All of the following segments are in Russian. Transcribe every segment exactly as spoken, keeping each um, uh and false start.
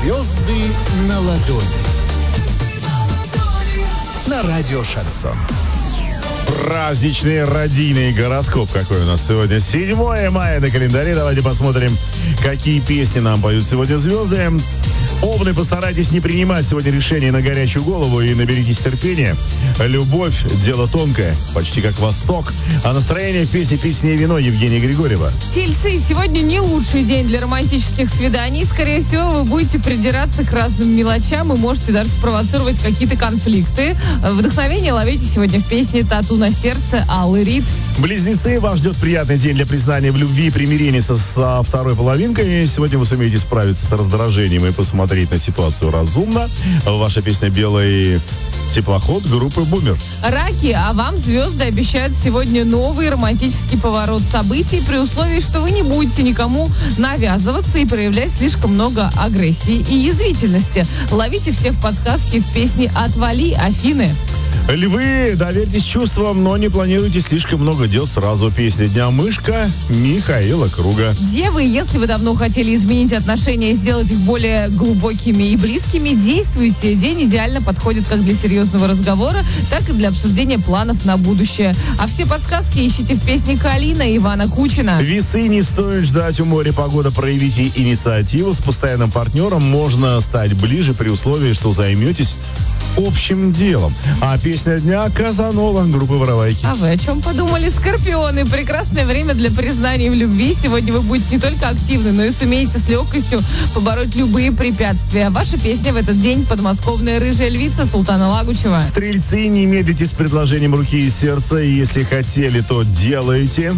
Звезды на ладони. На радио Шансон. Праздничный радийный гороскоп какой у нас сегодня. седьмое мая на календаре. Давайте посмотрим, какие песни нам поют сегодня звезды. Овны, постарайтесь не принимать сегодня решения на горячую голову и наберитесь терпения. Любовь – дело тонкое, почти как Восток. А настроение в песне «Пить с ней вино» Евгения Григорьева. Тельцы, сегодня не лучший день для романтических свиданий. Скорее всего, вы будете придираться к разным мелочам и можете даже спровоцировать какие-то конфликты. Вдохновение ловите сегодня в песне «Тату на сердце» Аллы Рид. Близнецы, вас ждет приятный день для признания в любви и примирения со, со второй половинкой. Сегодня вы сумеете справиться с раздражением и посмотреть на ситуацию разумно. Ваша песня «Белый теплоход» группы «Бумер». Раки, а вам звезды обещают сегодня новый романтический поворот событий при условии, что вы не будете никому навязываться и проявлять слишком много агрессии и язвительности. Ловите все в подсказке в песне «Отвали, Афины». Львы, доверьтесь чувствам, но не планируйте слишком много дел сразу. Песня дня «Мышка» Михаила Круга. Девы, если вы давно хотели изменить отношения и сделать их более глубокими и близкими, действуйте. День идеально подходит как для серьезного разговора, так и для обсуждения планов на будущее. А все подсказки ищите в песне «Калина» Ивана Кучина. Весы, не стоит ждать у моря погода, проявите инициативу. С постоянным партнером можно стать ближе при условии, что займетесь общим делом. А песня дня «Казанова» группы «Воровайки». А вы о чем подумали? Скорпионы. Прекрасное время для признаний в любви. Сегодня вы будете не только активны, но и сумеете с легкостью побороть любые препятствия. Ваша песня в этот день «Подмосковная рыжая львица» Султана Лагучева. Стрельцы, не медлите с предложением руки и сердца. Если хотели, то делайте.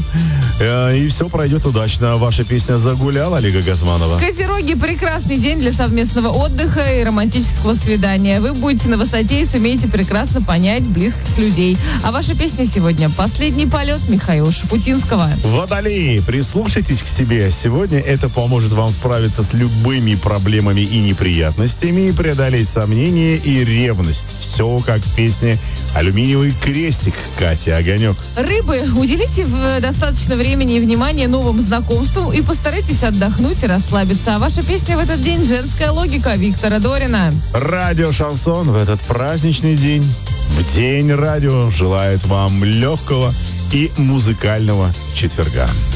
И все пройдет удачно. Ваша песня «Загулял» Олега Газманова. Козероги. Прекрасный день для совместного отдыха и романтического свидания. Вы будете на высоте и сумеете прекрасно понять близких людей. А ваша песня сегодня «Последний полет» Михаила Шафутинского. Водолеи, прислушайтесь к себе. Сегодня это поможет вам справиться с любыми проблемами и неприятностями и преодолеть сомнения и ревность. Все как в песне «Алюминиевый крестик» Катя Огонек. Рыбы, уделите достаточно времени и внимания новым знакомствам и постарайтесь отдохнуть и расслабиться. А ваша песня в этот день «Женская логика» Виктора Дорина. Радио Шансон в этот праздничный день, в день радио, желает вам легкого и музыкального четверга.